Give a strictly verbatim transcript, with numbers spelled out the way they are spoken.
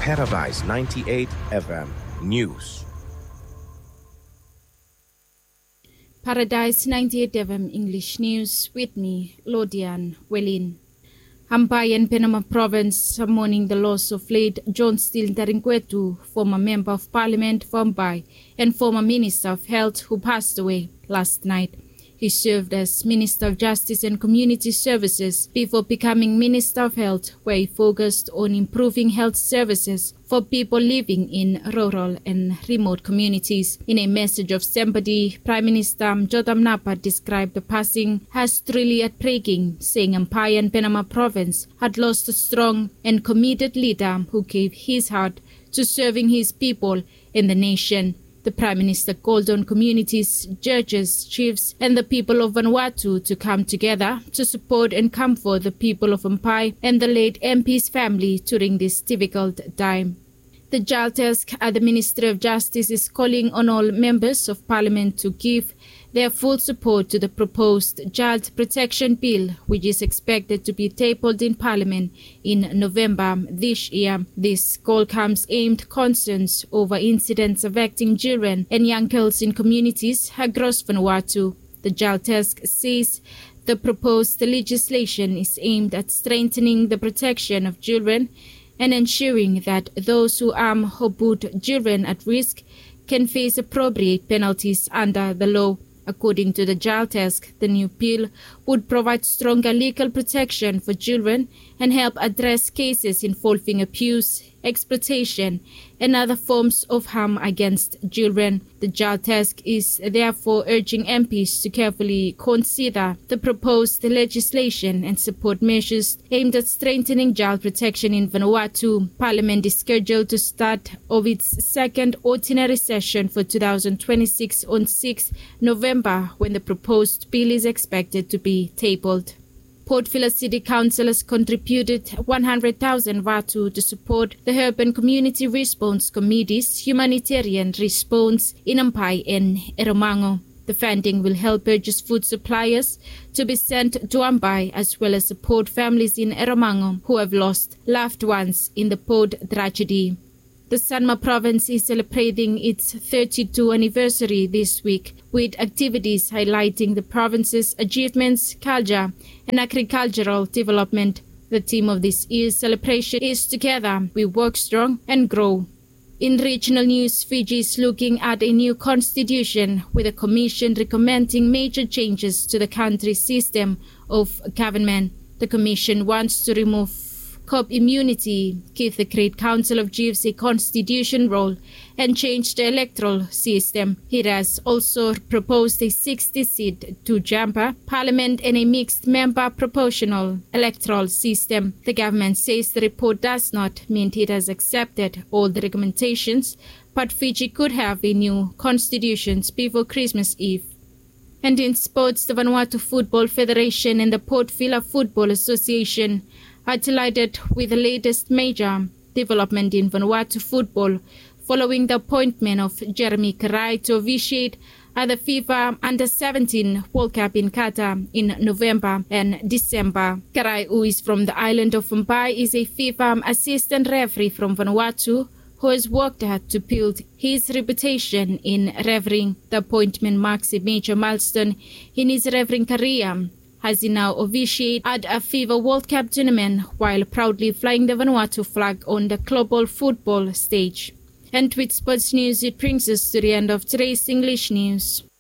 Paradise ninety-eight F M News. Paradise ninety-eight F M English News with me, Lodian Welin. Hampai and Panama Province are mourning the loss of late John Steele Daringkwetu, former Member of Parliament for Hampai and former Minister of Health, who passed away last night. He served as Minister of Justice and Community Services before becoming Minister of Health, where he focused on improving health services for people living in rural and remote communities. In a message of sympathy, Prime Minister Jotam Napa described the passing as truly heartbreaking, saying Hampai and Panama Province had lost a strong and committed leader who gave his heart to serving his people and the nation. The Prime Minister called on communities, churches, chiefs, and the people of Vanuatu to come together to support and comfort the people of Hampai and the late M P's family during this difficult time. The Jaltesk at the Ministry of Justice is calling on all members of Parliament to give their full support to the proposed Child Protection Bill, which is expected to be tabled in Parliament in November this year. This call comes aimed concerns over incidents affecting children and young girls in communities across Vanuatu. The Jaltesk says the proposed legislation is aimed at strengthening the protection of children and ensuring that those who harm or put children at risk can face appropriate penalties under the law. According to the Jaltesk, the new bill would provide stronger legal protection for children and help address cases involving abuse, exploitation, and other forms of harm against children. The Jaltesk is therefore urging M Ps to carefully consider the proposed legislation and support measures aimed at strengthening child protection in Vanuatu. Parliament is scheduled to start of its second ordinary session for two thousand twenty-six on sixth November, when the proposed bill is expected to be tabled. Port Vila City Council has contributed one hundred thousand Vatu to support the Urban Community Response Committee's humanitarian response in Hampai and Eromango. The funding will help purchase food supplies to be sent to Hampai, as well as support families in Eromango who have lost loved ones in the port tragedy. The Sanma province is celebrating its thirty-second anniversary this week, with activities highlighting the province's achievements, culture, and agricultural development. The theme of this year's celebration is Together We Work Strong and Grow. In regional news, Fiji is looking at a new constitution, with a commission recommending major changes to the country's system of government. The commission wants to remove COP immunity, give the Great Council of Chiefs a constitution role, and change the electoral system. It has also proposed a sixty-seat two-chamber parliament and a mixed-member proportional electoral system. The government says the report does not mean it has accepted all the recommendations, but Fiji could have a new constitution before Christmas Eve. And in sports, the Vanuatu Football Federation and the Port Vila Football Association are delighted with the latest major development in Vanuatu football, following the appointment of Jeremy Karai to officiate at the FIFA Under seventeen World Cup in Qatar in November and December. Karai, who is from the island of Hampai, is a FIFA assistant referee from Vanuatu who has worked hard to build his reputation in refereeing. The appointment marks a major milestone in his refereeing career, as he now officiates at a FIFA World Cup tournament while proudly flying the Vanuatu flag on the global football stage. And with sports news, it brings us to the end of today's English news.